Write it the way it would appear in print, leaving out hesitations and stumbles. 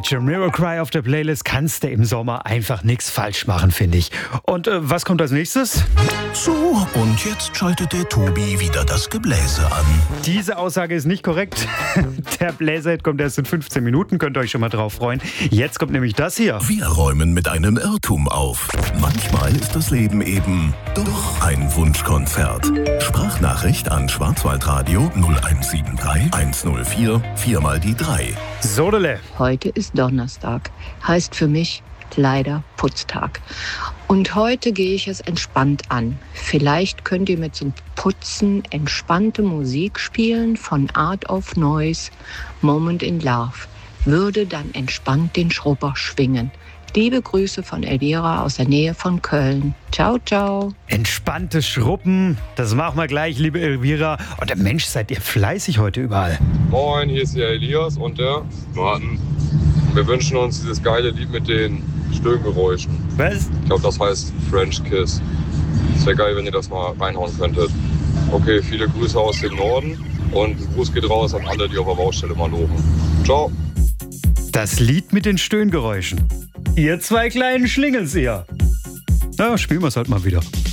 Jamiroquai auf der Playlist. Kannst du im Sommer einfach nichts falsch machen, finde ich. Und was kommt als nächstes? So, und jetzt schaltet der Tobi wieder das Gebläse an. Diese Aussage ist nicht korrekt. Der Bläserhit kommt erst in 15 Minuten, könnt ihr euch schon mal drauf freuen. Jetzt kommt nämlich das hier. Wir räumen mit einem Irrtum auf. Manchmal ist das Leben eben doch ein Wunschkonzert. Sprachnachricht an Schwarzwaldradio 0173 104 4x3. Sodele. Heute ist Donnerstag, heißt für mich leider Putztag. Und heute gehe ich es entspannt an. Vielleicht könnt ihr mir zum Putzen entspannte Musik spielen von Art of Noise, Moment in Love. Würde dann entspannt den Schrubber schwingen. Liebe Grüße von Elvira aus der Nähe von Köln. Ciao, ciao. Entspannte Schruppen, das machen wir gleich, liebe Elvira. Und der Mensch, seid ihr fleißig heute überall. Moin, hier ist der Elias und der Martin. Wir wünschen uns dieses geile Lied mit den Stöhngeräuschen. Was? Ich glaube, das heißt French Kiss. Es wäre geil, wenn ihr das mal reinhauen könntet. Okay, viele Grüße aus dem Norden und ein Gruß geht raus an alle, die auf der Baustelle mal loben. Ciao. Das Lied mit den Stöhngeräuschen. Ihr zwei kleinen Schlingels, ihr. Na, spielen wir es halt mal wieder.